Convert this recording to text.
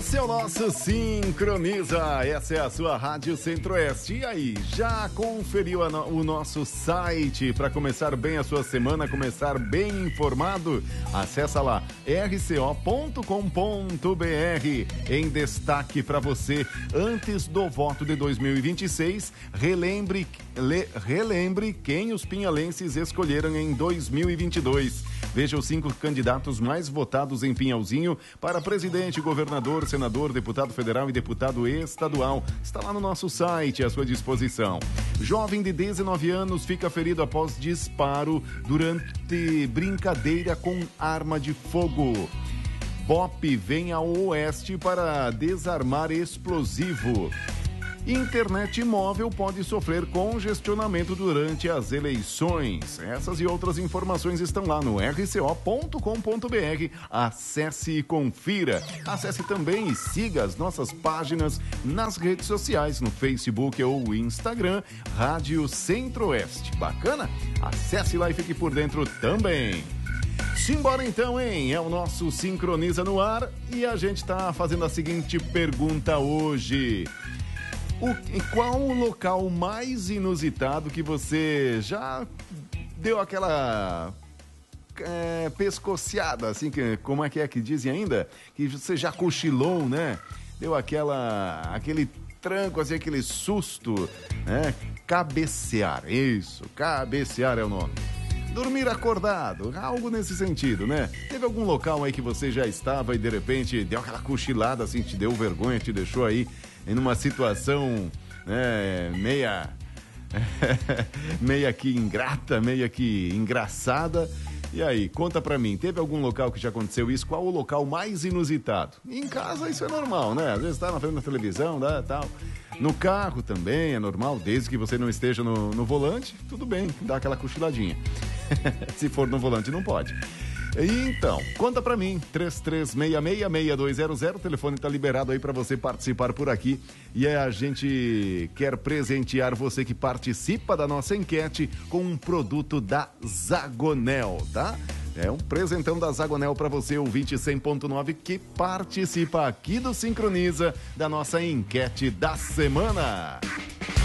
Esse é o nosso Sincroniza, essa é a sua Rádio Centro-Oeste. E aí, já conferiu o nosso site para começar bem a sua semana, começar bem informado? Acessa lá, rco.com.br. Em destaque para você, antes do voto de 2026, relembre quem os pinhalenses escolheram em 2022. Veja os 5 candidatos mais votados em Pinhalzinho para presidente, governador, senador, deputado federal e deputado estadual. Está lá no nosso site à sua disposição. Jovem de 19 anos fica ferido após disparo durante brincadeira com arma de fogo. BOP vem ao Oeste para desarmar explosivo. Internet móvel pode sofrer congestionamento durante as eleições. Essas e outras informações estão lá no rco.com.br. Acesse e confira. Acesse também e siga as nossas páginas nas redes sociais, no Facebook ou Instagram, Rádio Centro-Oeste. Bacana? Acesse lá e fique por dentro também. Simbora então, hein? É o nosso Sincroniza no ar e a gente está fazendo a seguinte pergunta hoje. Qual o local mais inusitado que você já deu aquela pescoceada, assim, como é que dizem ainda? Que você já cochilou, né? Deu aquele tranco, assim, aquele susto, né? Cabecear, isso, cabecear é o nome. Dormir acordado, algo nesse sentido, né? Teve algum local aí que você já estava e de repente deu aquela cochilada, assim, te deu vergonha, te deixou aí em uma situação, né, meia que ingrata, meia que engraçada. E aí, conta pra mim, teve algum local que já aconteceu isso? Qual o local mais inusitado? Em casa isso é normal, né? Às vezes tá na frente da televisão, tal. No carro também é normal, desde que você não esteja no volante, tudo bem, dá aquela cochiladinha. Se for no volante não pode. Então, conta pra mim, 3366-6200, o telefone tá liberado aí pra você participar por aqui e a gente quer presentear você que participa da nossa enquete com um produto da Zagonel, tá? É um presentão da Zagonel pra você, ouvinte 100.9, que participa aqui do Sincroniza da nossa enquete da semana.